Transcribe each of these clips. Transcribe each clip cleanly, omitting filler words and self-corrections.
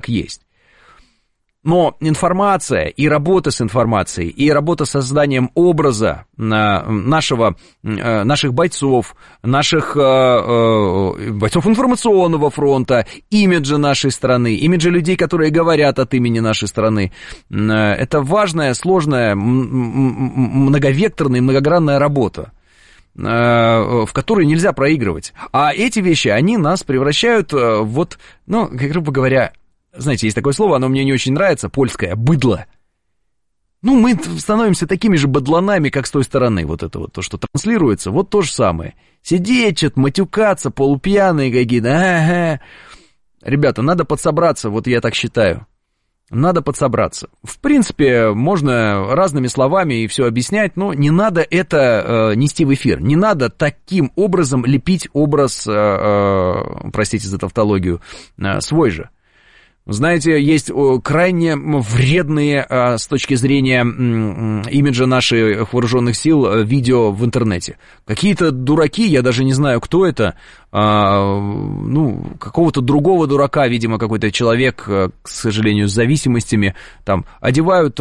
есть. Но информация и работа с информацией, и работа с созданием образа наших бойцов, наших бойцов информационного фронта, имиджа нашей страны, имиджа людей, которые говорят от имени нашей страны, это важная, сложная, многовекторная, многогранная работа, в которой нельзя проигрывать. А эти вещи, они нас превращают вот, ну, грубо говоря, знаете, есть такое слово, оно мне не очень нравится, польское, быдло. Ну, мы становимся такими же быдланами, как с той стороны, вот это вот, то, что транслируется, вот то же самое. Сидеть, что-то матюкаться, полупьяные какие-то, ага. Ребята, надо подсобраться, вот я так считаю. Надо подсобраться. В принципе, можно разными словами и все объяснять, но не надо это нести в эфир. Не надо таким образом лепить образ, простите за тавтологию, свой же. Знаете, есть крайне вредные с точки зрения имиджа наших вооруженных сил видео в интернете. Какие-то дураки, я даже не знаю, кто это, ну, какого-то другого дурака, видимо, какой-то человек, к сожалению, с зависимостями, там, надевают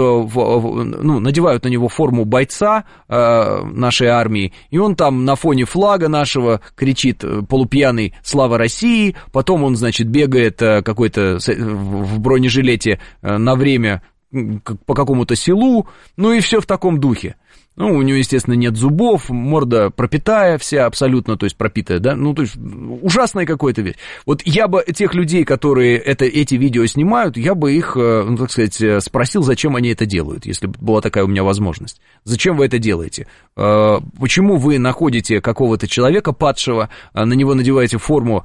на него форму бойца нашей армии, и он там на фоне флага нашего кричит полупьяный «Слава России», потом он, значит, бегает какой-то в бронежилете на время по какому-то селу, ну и все в таком духе. Ну, у него, естественно, нет зубов, морда пропитая вся абсолютно, то есть пропитая, да, ну, то есть ужасная какая-то вещь. Вот я бы тех людей, которые эти видео снимают, я бы их, ну, так сказать, спросил, зачем они это делают, если бы была такая у меня возможность. Зачем вы это делаете? Почему вы находите какого-то человека падшего, на него надеваете форму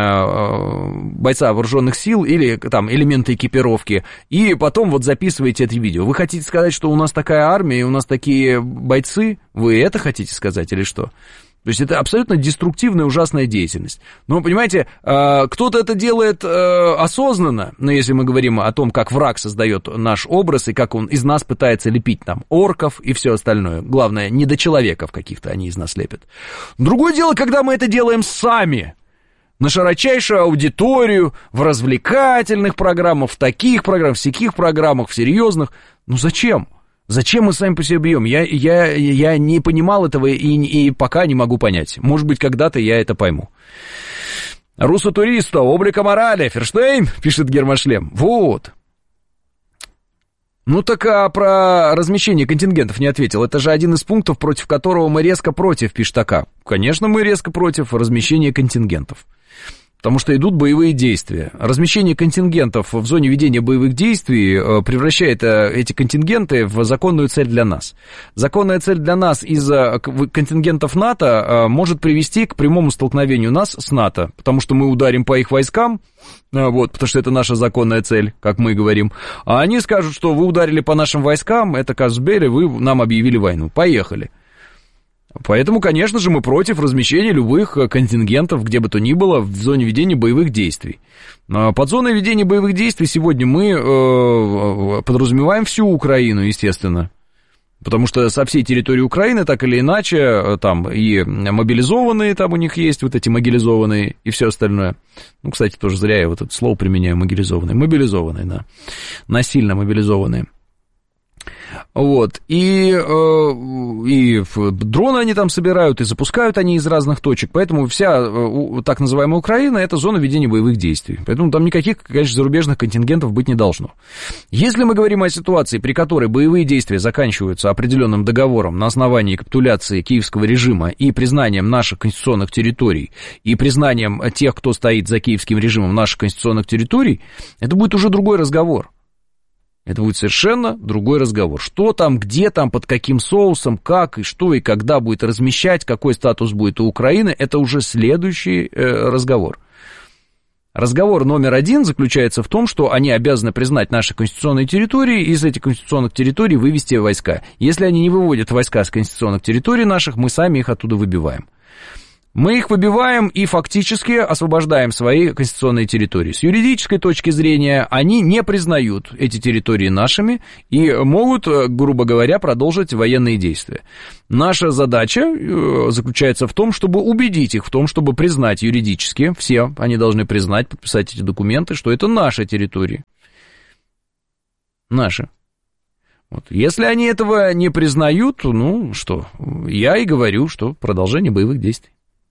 бойца вооруженных сил или там элементы экипировки, и потом вот записываете это видео? Вы хотите сказать, что у нас такая армия, и у нас такие бойцы? Вы это хотите сказать или что? То есть это абсолютно деструктивная, ужасная деятельность. Но, понимаете, кто-то это делает осознанно, но если мы говорим о том, как враг создает наш образ и как он из нас пытается лепить там орков и все остальное. Главное, недочеловеков каких-то они из нас лепят. Другое дело, когда мы это делаем сами, на широчайшую аудиторию, в развлекательных программах, в таких программах, в сяких программах, в серьезных. Ну зачем? Зачем мы сами по себе бьем? Я не понимал этого и пока не могу понять. Может быть, когда-то я это пойму. Руссо туристо, облика морали, Ферштейн, пишет Гермошлем. Вот. Ну так а про размещение контингентов не ответил. Это же один из пунктов, против которого мы резко против, пишет АК. Конечно, мы резко против размещения контингентов. Потому что идут боевые действия. Размещение контингентов в зоне ведения боевых действий превращает эти контингенты в законную цель для нас. Законная цель для нас из контингентов НАТО может привести к прямому столкновению нас с НАТО, потому что мы ударим по их войскам, вот, потому что это наша законная цель, как мы говорим. А они скажут, что вы ударили по нашим войскам, это казус белли, вы нам объявили войну. Поехали. Поэтому, конечно же, мы против размещения любых контингентов, где бы то ни было, в зоне ведения боевых действий. Под зоной ведения боевых действий сегодня мы подразумеваем всю Украину, естественно. Потому что со всей территории Украины, так или иначе, там и мобилизованные, там у них есть вот эти мобилизованные и все остальное. Ну, кстати, тоже зря я вот это слово применяю, мобилизованные. Мобилизованные, да. Насильно мобилизованные. Вот, и дроны они там собирают, и запускают они из разных точек, поэтому вся так называемая Украина — это зона ведения боевых действий, поэтому там никаких, конечно, зарубежных контингентов быть не должно. Если мы говорим о ситуации, при которой боевые действия заканчиваются определенным договором на основании капитуляции киевского режима и признанием наших конституционных территорий, и признанием тех, кто стоит за киевским режимом, наших конституционных территорий, это будет уже другой разговор. Это будет совершенно другой разговор. Что там, где там, под каким соусом, как и что и когда будет размещать, какой статус будет у Украины, это уже следующий разговор. Разговор номер один заключается в том, что они обязаны признать наши конституционные территории и из этих конституционных территорий вывести войска. Если они не выводят войска с конституционных территорий наших, мы сами их оттуда выбиваем. Мы их выбиваем и фактически освобождаем свои конституционные территории. С юридической точки зрения они не признают эти территории нашими и могут, грубо говоря, продолжить военные действия. Наша задача заключается в том, чтобы убедить их в том, чтобы признать юридически, все они должны признать, подписать эти документы, что это наши территории. Наши. Вот. Если они этого не признают, ну что, я и говорю, что продолжение боевых действий.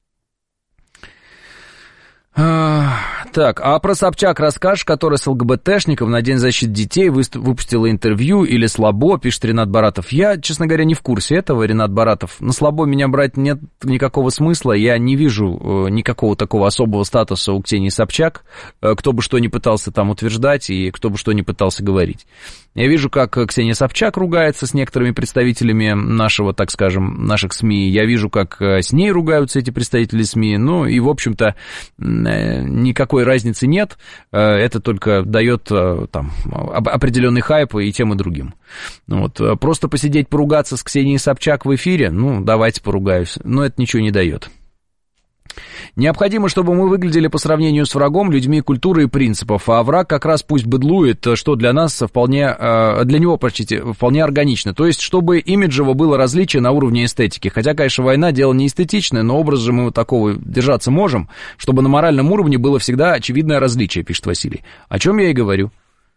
Так, а про Собчак расскажешь, который с ЛГБТшников на День защиты детей выпустила интервью или слабо, пишет Ренат Баратов. Я, честно говоря, не в курсе этого, Ренат Баратов. На слабо меня брать нет никакого смысла, я не вижу никакого такого особого статуса у Ксении Собчак, кто бы что ни пытался там утверждать и кто бы что ни пытался говорить. Я вижу, как Ксения Собчак ругается с некоторыми представителями нашего, так скажем, наших СМИ. Я вижу, как с ней ругаются эти представители СМИ. Ну и, в общем-то, никакой разницы нет. Это только дает там определенный хайп и тем, и другим. Вот. Просто посидеть, поругаться с Ксенией Собчак в эфире, ну, давайте поругаюсь. Но это ничего не дает. Необходимо, чтобы мы выглядели по сравнению с врагом людьми культуры и принципов, а враг как раз пусть быдлует, что для нас вполне, для него, простите, вполне органично. То есть, чтобы имиджево было различие на уровне эстетики. Хотя, конечно, война дело не эстетичное, но образ же мы вот такого держаться можем, чтобы на моральном уровне было всегда очевидное различие, пишет Василий. О чем я и говорю.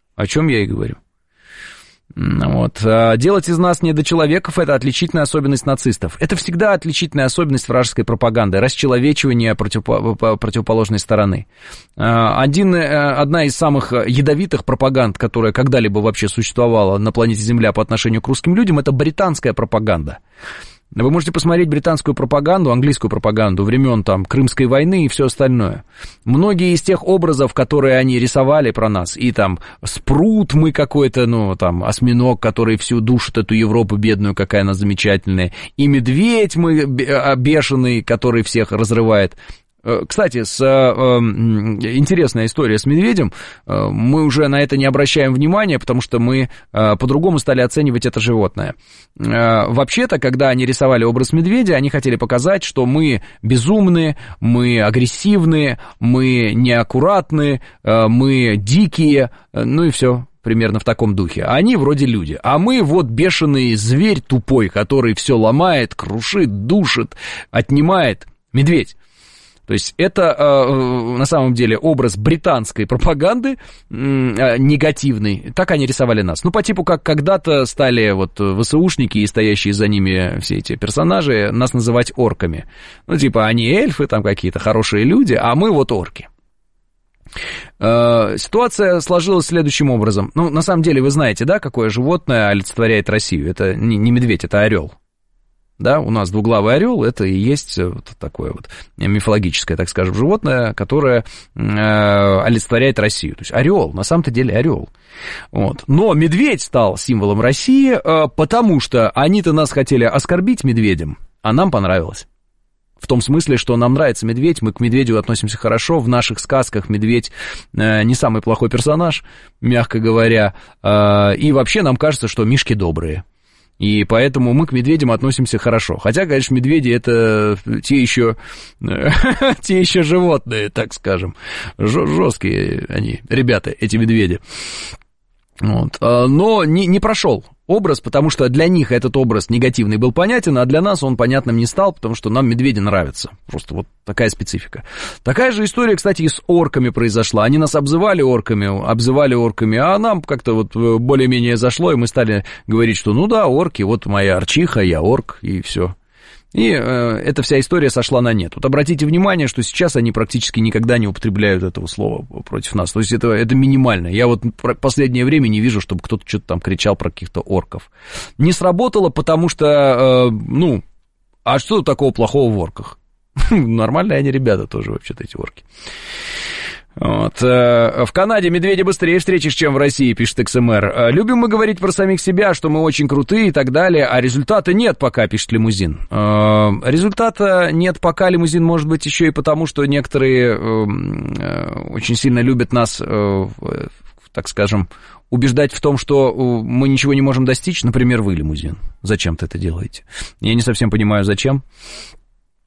Вот. Делать из нас недочеловеков — это отличительная особенность нацистов. Это всегда отличительная особенность вражеской пропаганды, расчеловечивание противоположной стороны. Одна из самых ядовитых пропаганд, которая когда-либо вообще существовала на планете Земля по отношению к русским людям, это британская пропаганда. Вы можете посмотреть британскую пропаганду, английскую пропаганду времен там Крымской войны и все остальное. Многие из тех образов, которые они рисовали про нас, и там спрут мы какой-то, ну там осьминог, который всю душит эту Европу бедную, какая она замечательная, и медведь мы бешеный, который всех разрывает. Кстати, интересная история с медведем. Мы уже на это не обращаем внимания, потому что мы по-другому стали оценивать это животное. Вообще-то, когда они рисовали образ медведя, они хотели показать, что мы безумны, мы агрессивны, мы неаккуратны, мы дикие, ну и все. Примерно в таком духе. Они вроде люди. А мы вот бешеный зверь тупой, который все ломает, крушит, душит, отнимает. Медведь. То есть это на самом деле образ британской пропаганды негативный. Так они рисовали нас. Ну, по типу, как когда-то стали вот ВСУшники и стоящие за ними все эти персонажи нас называть орками. Ну, типа, они эльфы, там какие-то хорошие люди, а мы вот орки. Ситуация сложилась следующим образом. Ну, на самом деле, вы знаете, да, какое животное олицетворяет Россию? Это не медведь, это орел. Да, у нас двуглавый орел, это и есть вот такое вот мифологическое, так скажем, животное, которое олицетворяет Россию. То есть орел, на самом-то деле орел. Вот. Но медведь стал символом России, потому что они-то нас хотели оскорбить медведем, а нам понравилось. В том смысле, что нам нравится медведь, мы к медведю относимся хорошо, в наших сказках медведь не самый плохой персонаж, мягко говоря, и вообще нам кажется, что мишки добрые. И поэтому мы к медведям относимся хорошо. Хотя, конечно, медведи — это те еще животные, так скажем. Жесткие они, ребята, эти медведи. Вот. Но не прошел образ, потому что для них этот образ негативный был понятен, а для нас он понятным не стал, потому что нам медведи нравятся. Просто вот такая специфика. Такая же история, кстати, и с орками произошла. Они нас обзывали орками, а нам как-то вот более-менее зашло, и мы стали говорить, что ну да, орки, вот моя орчиха, я орк, и все. И эта вся история сошла на нет. Вот обратите внимание, что сейчас они практически никогда не употребляют этого слова против нас. То есть это минимально. Я вот в последнее время не вижу, чтобы кто-то что-то там кричал про каких-то орков. Не сработало, потому что, а что такого плохого в орках? Нормальные они ребята тоже, вообще-то, эти орки. Вот. В Канаде медведя быстрее встретишь, чем в России, пишет XMR. Любим мы говорить про самих себя, что мы очень крутые и так далее, а результата нет пока, пишет Лимузин. Результата нет пока, Лимузин, может быть, еще и потому, что некоторые очень сильно любят нас, так скажем, убеждать в том, что мы ничего не можем достичь. Например, вы, Лимузин. Зачем-то это делаете? Я не совсем понимаю, зачем.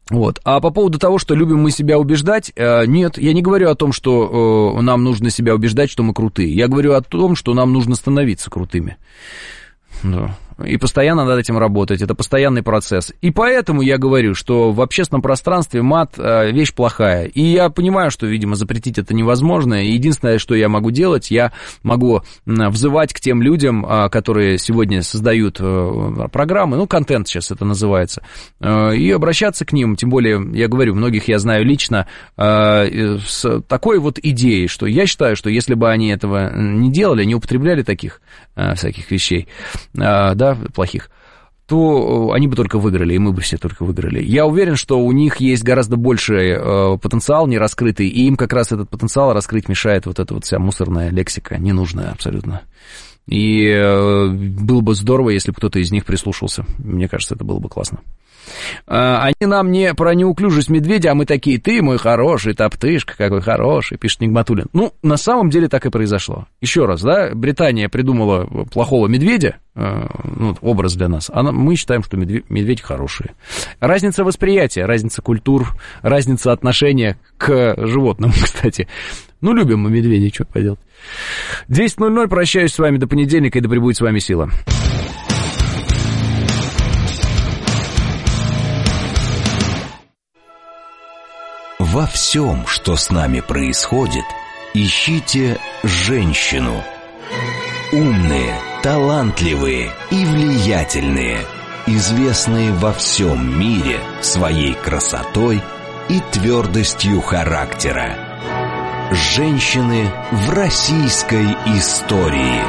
Вот. А по поводу того, что любим мы себя убеждать, нет, я не говорю о том, что нам нужно себя убеждать, что мы крутые. Я говорю о том, что нам нужно становиться крутыми. Да. И постоянно над этим работать, это постоянный процесс. И поэтому я говорю, что в общественном пространстве мат вещь плохая. И я понимаю, что, видимо, запретить это невозможно. И единственное, что я могу делать, я могу взывать к тем людям, которые сегодня создают программы, ну, контент сейчас это называется, и обращаться к ним. Тем более, я говорю, многих я знаю лично с такой вот идеей, что я считаю, что если бы они этого не делали, не употребляли таких всяких вещей, да, плохих, то они бы только выиграли, и мы бы все только выиграли. Я уверен, что у них есть гораздо больший потенциал нераскрытый, и им как раз этот потенциал раскрыть мешает вот эта вот вся мусорная лексика, ненужная абсолютно. И было бы здорово, если бы кто-то из них прислушался. Мне кажется, это было бы классно. Они нам не про неуклюжесть медведя, а мы такие: ты мой хороший, топтышка, какой хороший, пишет Нигматуллин. Ну, на самом деле так и произошло. Еще раз, да, Британия придумала плохого медведя, ну, образ для нас, а мы считаем, что медведь хороший. Разница восприятия, разница культур, разница отношения к животным, кстати. Ну, любим мы медведей, что поделать. 10:00, прощаюсь с вами до понедельника, и да пребудет с вами сила. Во всем, что с нами происходит, ищите женщину. Умные, талантливые и влиятельные, известные во всем мире своей красотой и твердостью характера. Женщины в российской истории.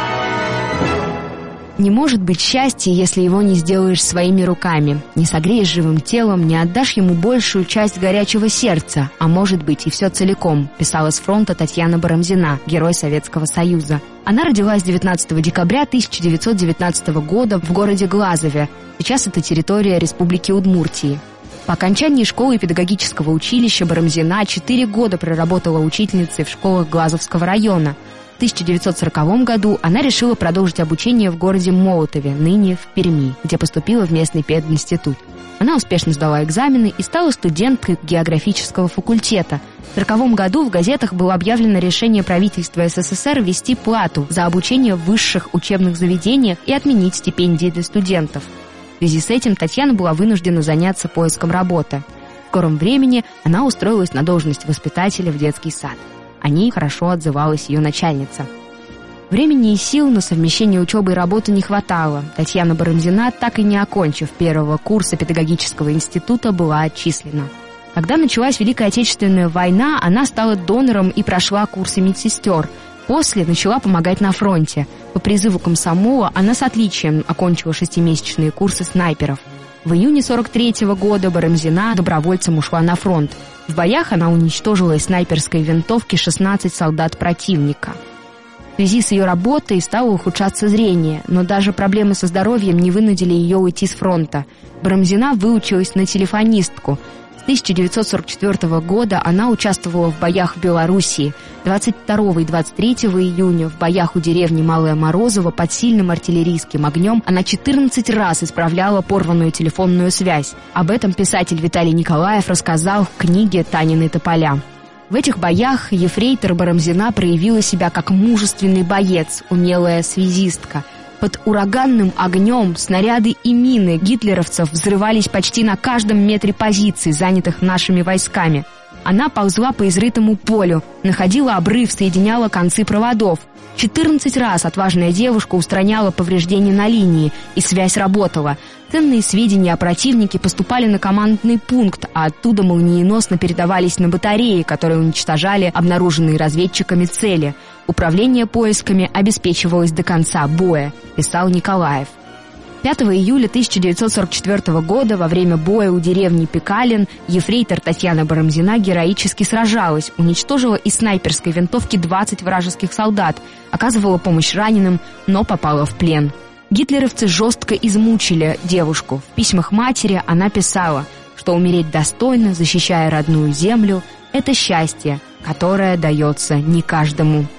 Не может быть счастья, если его не сделаешь своими руками, не согреешь живым телом, не отдашь ему большую часть горячего сердца, а может быть и все целиком, писала с фронта Татьяна Барамзина, герой Советского Союза. Она родилась 19 декабря 1919 года в городе Глазове. Сейчас это территория Республики Удмуртии. По окончании школы и педагогического училища Барамзина 4 года проработала учительницей в школах Глазовского района. В 1940 году она решила продолжить обучение в городе Молотове, ныне в Перми, где поступила в местный пединститут. Она успешно сдала экзамены и стала студенткой географического факультета. В 1940 году в газетах было объявлено решение правительства СССР ввести плату за обучение в высших учебных заведениях и отменить стипендии для студентов. В связи с этим Татьяна была вынуждена заняться поиском работы. В скором времени она устроилась на должность воспитателя в детский сад. О ней хорошо отзывалась ее начальница. Времени и сил на совмещение учебы и работы не хватало. Татьяна Барамзина, так и не окончив первого курса педагогического института, была отчислена. Когда началась Великая Отечественная война, она стала донором и прошла курсы медсестер. После начала помогать на фронте. По призыву комсомола она с отличием окончила 6-месячные курсы снайперов. В июне 1943 года Барамзина добровольцем ушла на фронт. В боях она уничтожила из снайперской винтовки 16 солдат противника. В связи с ее работой стало ухудшаться зрение, но даже проблемы со здоровьем не вынудили ее уйти с фронта. Барамзина выучилась на телефонистку. С 1944 года она участвовала в боях в Белоруссии. 22 и 23 июня в боях у деревни Малое Морозово под сильным артиллерийским огнем она 14 раз исправляла порванную телефонную связь. Об этом писатель Виталий Николаев рассказал в книге «Танины тополя». В этих боях ефрейтор Барамзина проявила себя как мужественный боец, умелая связистка. Под ураганным огнем снаряды и мины гитлеровцев взрывались почти на каждом метре позиций, занятых нашими войсками. Она ползла по изрытому полю, находила обрыв, соединяла концы проводов. 14 раз отважная девушка устраняла повреждения на линии, и связь работала. Ценные сведения о противнике поступали на командный пункт, а оттуда молниеносно передавались на батареи, которые уничтожали обнаруженные разведчиками цели. Управление поисками обеспечивалось до конца боя, писал Николаев. 5 июля 1944 года во время боя у деревни Пекалин ефрейтор Татьяна Барамзина героически сражалась, уничтожила из снайперской винтовки 20 вражеских солдат, оказывала помощь раненым, но попала в плен. Гитлеровцы жестко измучили девушку. В письмах матери она писала, что умереть достойно, защищая родную землю, это счастье, которое дается не каждому.